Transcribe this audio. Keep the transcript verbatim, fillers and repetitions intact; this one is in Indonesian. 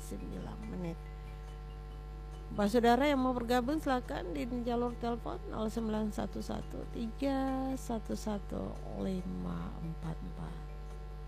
sembilan menit. Bapak saudara yang mau bergabung silakan di jalur telepon nol sembilan satu satu tiga satu satu lima empat empat.